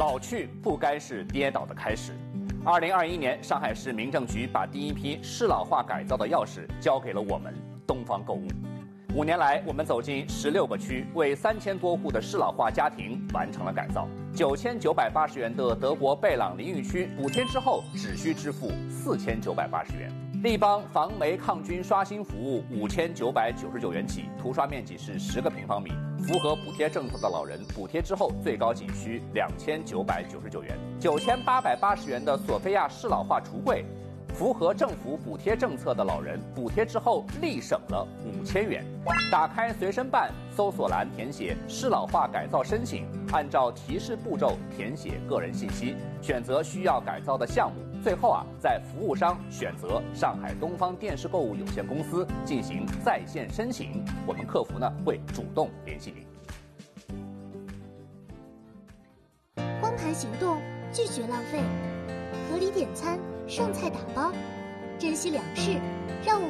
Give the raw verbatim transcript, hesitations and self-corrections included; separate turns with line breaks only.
老去不该是跌倒的开始。二零二一年，上海市民政局把第一批适老化改造的钥匙交给了我们东方购物。五年来，我们走进十六个区，为三千多户的适老化家庭完成了改造。九千九百八十元的德国贝朗淋浴区，补贴之后只需支付四千九百八十元。立邦防霉抗菌刷新服务五千九百九十九元起，涂刷面积是十个平方米，符合补贴政策的老人，补贴之后最高仅需两千九百九十九元。九千八百八十元的索菲亚适老化橱柜，符合政府补贴政策的老人，补贴之后立省了五千元。打开随身办，搜索栏填写适老化改造申请，按照提示步骤填写个人信息，选择需要改造的项目。最后啊，在服务商选择上海东方电视购物有限公司进行在线申请，我们客服呢会主动联系您。
光盘行动，拒绝浪费，合理点餐，剩菜打包，珍惜粮食，让